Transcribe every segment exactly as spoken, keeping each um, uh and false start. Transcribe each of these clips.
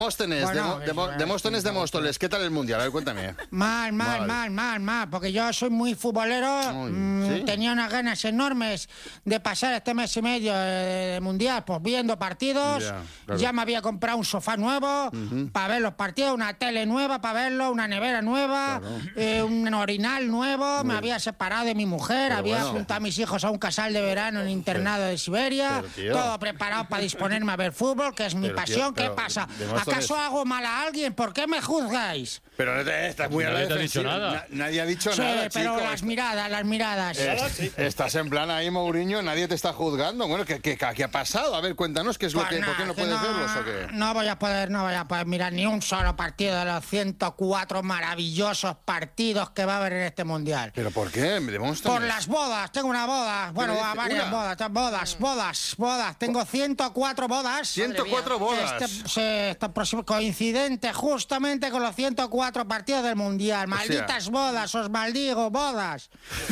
Demóstenes, Bueno, de, de, Demóstenes de Móstoles, ¿qué tal el Mundial? A ver, cuéntame. Mal, mal, mal, mal, mal, porque yo soy muy futbolero, Uy, mmm, ¿sí? tenía unas ganas enormes de pasar este mes y medio de Mundial, pues viendo partidos, Ya, claro. ya me había comprado un sofá nuevo Ujú. para ver los partidos, una tele nueva para verlo, una nevera nueva, Claro. eh, un orinal nuevo, me había separado de mi mujer, Pero había bueno. juntado a mis hijos a un casal de verano en internado de Siberia, Pero, tío. todo preparado para disponerme a ver fútbol, que es mi Pero, tío, pasión. pero, ¿Qué pasa? Demóstenes- ¿Acaso hago mal a alguien? ¿Por qué me juzgáis? Pero eh, estás muy a la Nadie te ha dicho defensiva. nada. Na- nadie ha dicho Sí, nada, pero chico. las miradas, las miradas. Eh, estás en plan ahí, Mourinho, nadie te está juzgando. Bueno, ¿qué, qué, qué ha pasado? A ver, cuéntanos, ¿qué es lo Pues que, ¿por qué nada, no que puedes verlos o qué? No voy a poder, no voy a poder mirar ni un solo partido de los ciento cuatro maravillosos partidos que va a haber en este mundial. ¿Pero por qué? Demóstenes. Por las bodas, tengo una boda, bueno, dice? va, varias ¿Una? bodas, bodas, bodas, bodas, tengo ciento cuatro bodas. ciento cuatro bodas. Este, sí, este próximo coincidente justamente con los ciento cuatro partidos del mundial. Malditas bodas, os maldigo, bodas.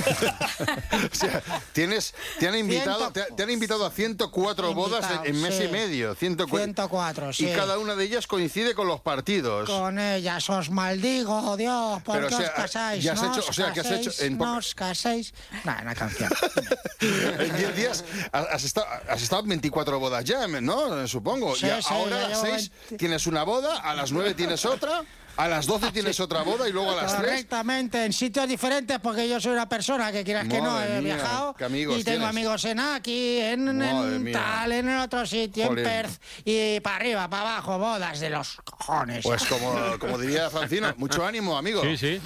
O sea, tienes, te han invitado, Ciento- te, te han invitado a ciento cuatro bodas Invitado, en mes sí. y medio. ciento cuatro. ciento cuatro, sí. Y cada una de ellas coincide con los partidos. Con ellas os maldigo, Dios, ¿por Pero, qué o sea, os casáis? ya has no hecho- os o sea, que has caséis, hecho en no poca- os caséis. Nada, una canción. En diez días has estado, has estado en veinticuatro bodas ya, ¿no? Supongo. Sí, y a- sí, ahora ya a las llevo seis veinte. tienes una boda, a las nueve tienes otra, a las doce tienes otra boda y luego a las tres. Correctamente, en sitios diferentes, porque yo soy una persona que quieras que no, Madre he mía, viajado. qué amigos y tengo tienes. amigos en aquí, en, Madre en mía. tal, en el otro sitio, Jolín. en Perth, y para arriba, para abajo, bodas de los cojones. Pues como, como diría Francino, mucho ánimo, amigo. Sí, sí.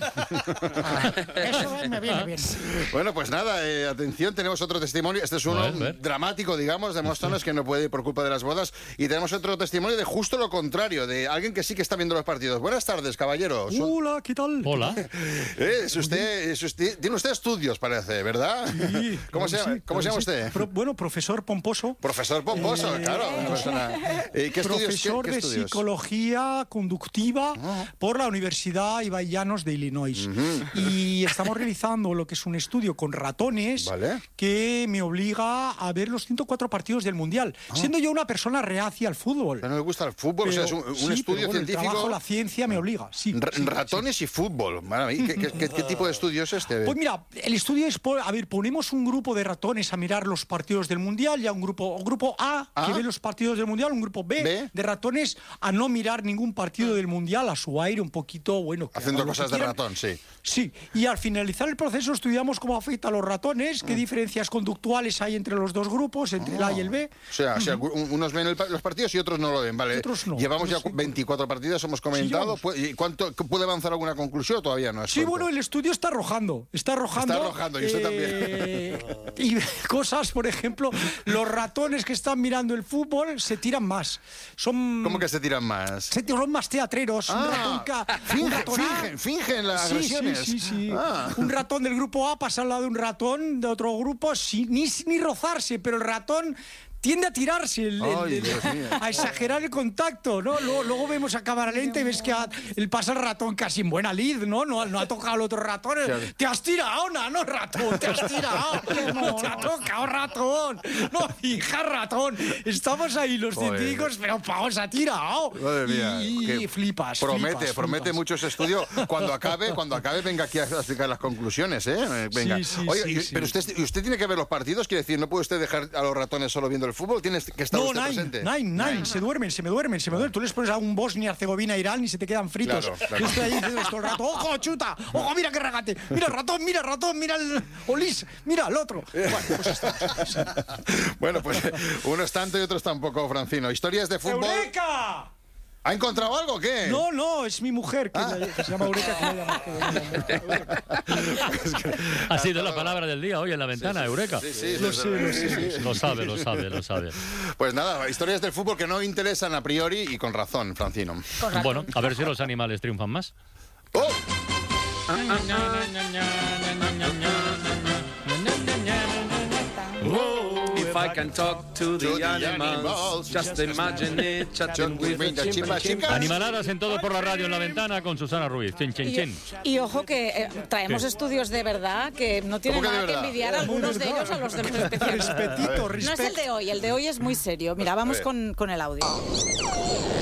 Eso eh, me viene bien. Bueno, pues nada, eh, atención, tenemos otro testimonio. Este es uno Ver, ver. dramático, digamos, de Móstoles, que no puede ir por culpa de las bodas. Y tenemos otro testimonio de justo lo contrario, de alguien que sí que está viendo los partidos. Buenas tardes, caballero. Son- Hola, ¿qué tal? Hola. Eh, es usted, es usted- tiene usted estudios, parece, ¿verdad? Sí, ¿Cómo, claro se, que llama, sí, ¿cómo se llama claro que sí. usted? Pro- bueno, profesor pomposo. Profesor Pomposo, Eh, claro. Una persona. Eh, ¿Qué estudios? Profesor qué- qué de estudios? psicología conductiva Ah. por la Universidad Ibai Llanos de Illinois. Y estamos realizando lo que es un estudio con ratones Vale. que me obliga a ver los ciento cuatro partidos del Mundial, siendo yo una persona reacia al fútbol. ¿No le gusta el fútbol? Pero- o sea, es un, un sí, pero estudio bueno, el científico. trabajo, la ciencia me obliga. Sí, R- sí, sí. ratones y fútbol. Maravilla. ¿Qué, qué- qué- qué tipo de estudio es este? Pues mira, el estudio es, por- a ver, ponemos un grupo de ratones a mirar los partidos del Mundial, ya un grupo, un grupo A Ah. que ve los partidos del Mundial, un grupo B, B. de ratones a no mirar ningún partido del Mundial, a su aire un poquito, bueno. que Haciendo hagan lo cosas que de quieran. ratón, sí. Sí, y al finalizar el proceso estudiamos cómo afecta a los ratones, Mm. qué diferencias conductuales hay entre los dos grupos, entre el A y el B. O sea, o sea, un- unos ven el pa- los partidos y otros no lo ven, ¿vale? Y otros no. Llevamos ya Sí. veinticuatro partidos, hemos comentado. llevamos. Pu- ¿Y cuánto puede avanzar alguna conclusión? Todavía no es Sí, pronto. bueno, el estudio está arrojando, está arrojando. Está arrojando, y usted eh, Y cosas, por ejemplo, los ratones que están mirando el fútbol se tiran más. Son, ¿Cómo que se tiran más? se son más teatreros. un ratón Ah, ca- un finge- ratón A- fingen, fingen las Sí, agresiones. sí, sí, sí. Ah. Un ratón del grupo A pasa al lado de un ratón de otro grupo sin ni, ni rozarse, pero el ratón tiende a tirarse, el- el- Ay, el- Dios mío. a exagerar el contacto, ¿no? Luego, luego vemos a cámara lenta y ves que ha- el pasa el ratón casi en buena lid, ¿no? No, no ha tocado al otro ratón. Te has tirado, no, no, ratón, te has tirado. No te ha tocado, ratón. No, hija, ratón. Estamos ahí los Joder. científicos, pero vamos, ha tirado. Madre mía, Y, y que flipas. Promete, flipas, promete flipas. mucho ese estudio. Cuando acabe, cuando acabe, venga aquí a explicar las conclusiones, ¿eh? Eh, Venga. Sí, sí, Oye, sí, y- sí. pero usted, usted tiene que ver los partidos, quiere decir, no puede usted dejar a los ratones solo viendo el fútbol, tiene que estar No, usted nine, presente. nine, nine, se duermen, se me duermen, se me duermen. Tú les pones a un Bosnia, Herzegovina, Irán y se te quedan fritos. Claro, claro. Yo estoy ahí diciendo todo el rato, ¡ojo, chuta! ¡Ojo, mira qué regate! ¡Mira el ratón, mira el ratón, mira el Olis! ¡Mira el otro! Bueno, pues estamos. Bueno, pues unos tanto y otros tampoco, Francino. Historias de fútbol. ¡Eureka! ¿Ha encontrado algo o qué? No, no, es mi mujer, que, Ah. la- que se llama Eureka. Que la llama- Ha sido la palabra del día hoy en la ventana, Eureka. Sí, sí, Lo sí, sé, lo sí, sé. sí. Lo sabe, lo sabe, lo sabe. Pues nada, historias del fútbol que no interesan a priori y con razón, Francino. Bueno, a ver si los animales triunfan más. ¡Oh! If I can talk to the, To the animals, animals, just imagine it, chatting with a Venga, chimba, chimpanzee. chicas. Animaladas en todo por la radio en la ventana con Susana Ruiz. Chin, chin, chin. Y ojo que eh, traemos Sí. estudios de verdad que no tienen ¿Cómo que de nada que verdad? envidiar a algunos de ellos a los de los especialistas. Respetito, No es el respeto. de hoy, el de hoy es muy serio. Mira, vamos ver. con, con el audio.